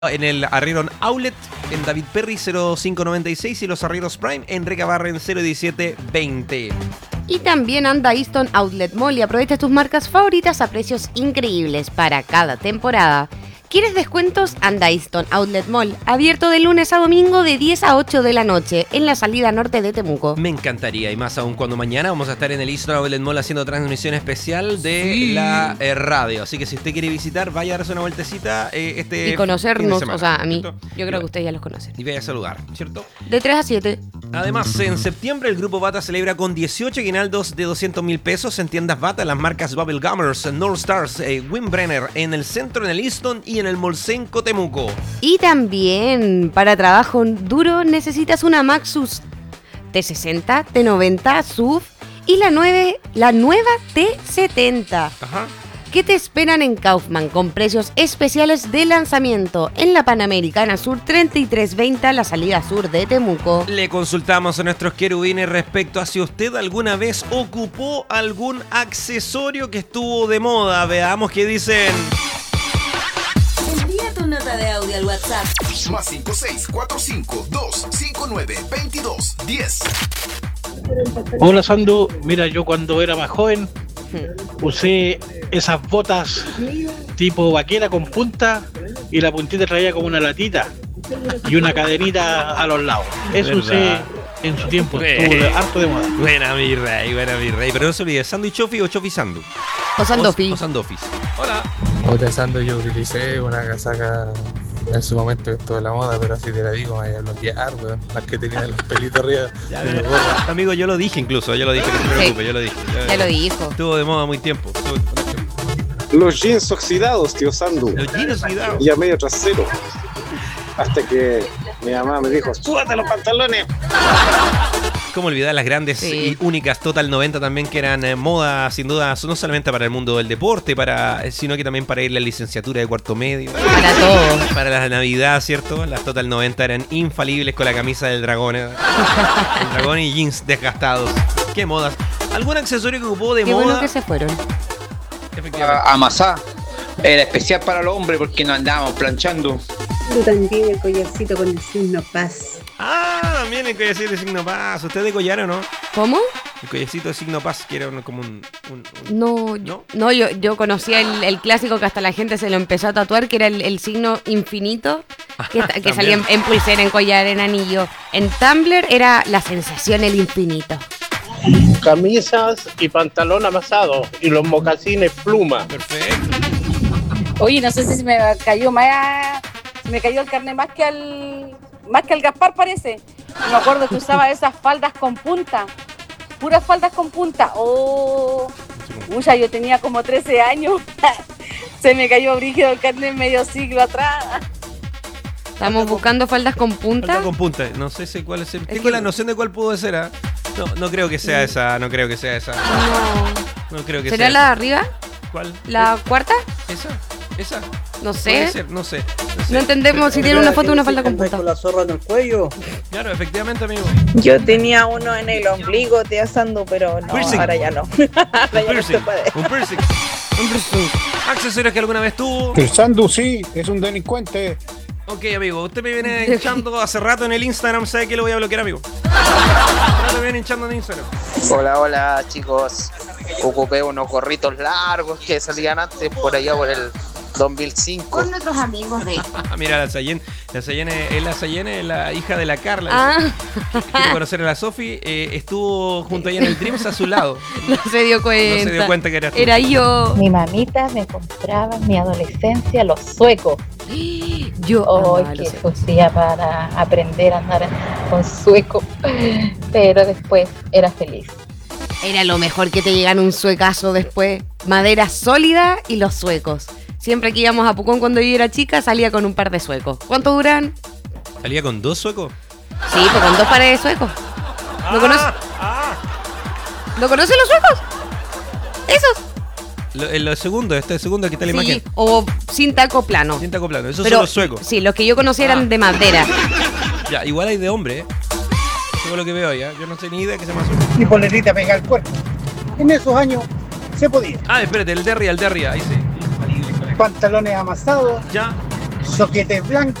En el Arrieros Outlet, en David Perry 0596 y los Arrieros Prime en Recabarren 01720. Y también anda Easton Outlet Mall y aprovecha tus marcas favoritas a precios increíbles para cada temporada. ¿Quieres descuentos? Anda Easton Outlet Mall, abierto de lunes a domingo de 10 a 8 de la noche en la salida norte de Temuco. Me encantaría, y más aún cuando mañana vamos a estar en el Easton Outlet Mall haciendo transmisión especial de la radio. Así que si usted quiere visitar, vaya a darse una vueltecita y conocernos, o sea, a mí, yo creo que ustedes ya los conocen. Y vaya a saludar, ¿cierto? De 3 a 7. Además, en septiembre el Grupo Bata celebra con 18 aguinaldos de 200.000 pesos en tiendas Bata las marcas Bubble Gummers, North Stars, Windbrenner, en el centro, en el Easton y en el Molsenco Temuco. Y también para trabajo duro necesitas una Maxus T60, T90, SUV y la nueva T70. Ajá. ¿Qué te esperan en Kaufman con precios especiales de lanzamiento en la Panamericana Sur 3320, la salida sur de Temuco? Le consultamos a nuestros querubines respecto a si usted alguna vez ocupó algún accesorio que estuvo de moda. Veamos qué dicen. Envía tu nota de audio al WhatsApp. Más 56452592210. Hola Sandu, mira, yo cuando era más joven usé esas botas tipo vaquera con punta y la puntita traía como una latita y una cadenita a los lados. Eso usé en su tiempo, estuvo harto de moda. Buena mi rey. Pero no se olvide, ¿Sandu y Chofi o Chofi Sandu? O Sandofis. O Sandofis. Hola. Otra Sandu, yo utilicé una casaca en su momento que estuvo de la moda, pero así te la digo, me voy a bloquear, weón. Las que tenían los pelitos arriba. Amigo, yo lo dije incluso, no se preocupe, yo lo dije. Ya lo dijo. Estuvo de moda muy tiempo. Los jeans oxidados, tío Sandu. Los jeans oxidados. Y a medio trasero. Hasta que mi mamá me dijo, súbate los pantalones. ¿Cómo olvidar las grandes y únicas Total 90 también, que eran moda, sin duda, no solamente para el mundo del deporte, sino que también para ir a la licenciatura de cuarto medio. Para todo. Para la Navidad, ¿cierto? Las Total 90 eran infalibles con la camisa del dragón. El dragón y jeans desgastados. ¡Qué modas! ¿Algún accesorio que ocupó de Qué moda? bueno que se fueron. Efectivamente. Amasá. Era especial para los hombres porque no andábamos planchando. Yo también el collarcito con el signo paz. Ah, también el collarcito de signo paz. ¿Usted de collar o no? ¿Cómo? El collarcito de signo paz, que era como un... No, yo conocía el clásico que hasta la gente se lo empezó a tatuar, que era el signo infinito, que salía en pulsera, en collar, en anillo. En Tumblr era la sensación, el infinito. Camisas y pantalón amasado y los mocasines pluma. Perfecto. Oye, no sé si me cayó el carnet más que al Gaspar, parece. Me acuerdo que usaba esas faldas con punta, puras faldas con punta. Uya, yo tenía como 13 años. Se me cayó brígido el carnet medio siglo atrás. Estamos buscando faldas con punta. Falda con punta, no sé si cuál es. Tengo la noción de cuál pudo ser, ¿eh? No creo que sea esa, No creo que sea esa. No creo que sea. ¿Será la de arriba? ¿Cuál? ¿La cuarta? ¿Esa? No sé. Puede ser, no sé. No entendemos si tiene una foto de una falda con punta. ¿Con la zorra en el cuello? Claro, efectivamente, amigo. Yo tenía uno en el ombligo, te asando, pero no, piercing. ahora ya no. Ahora ya no se puede. Un piercing. Accesorios que alguna vez tuvo. El Sandu sí, es un delincuente. Ok, amigo, usted me viene hinchando hace rato en el Instagram, ¿sabe que lo voy a bloquear, amigo? Ahora me viene hinchando en Instagram. Hola chicos. Ocupé unos gorritos largos que salían antes por allá por el 2005. Con nuestros amigos de... Mira, la Sayene es la hija de la Carla. Quiero conocer a la Sofi. Estuvo junto a ella en el Dreams a su lado. No se dio cuenta que eras tú. Era yo. Mi mamita me compraba en mi adolescencia los suecos. Yo que hacía para aprender a andar con sueco, pero después era feliz. Era lo mejor que te llegan un suecazo después. Madera sólida y los suecos. Siempre que íbamos a Pucón cuando yo era chica, salía con un par de suecos. ¿Cuánto duran? ¿Salía con 2 suecos? Sí, pues con 2 pares de suecos. ¿Lo conoces? ¿Lo conocen los suecos? ¿Esos? Lo segundo, este segundo que está la imagen. O sin taco plano. Sin taco plano, esos son los suecos. Sí, los que yo conocí eran de madera. Ya, igual hay de hombre, ¿eh? Eso es lo que veo ya. Yo no sé ni idea que se llama sueco. Y polerita pega el cuerpo. En esos años se podía. Espérate, el Derry, ahí sí. Pantalones amasados. Ya. soquete blanco.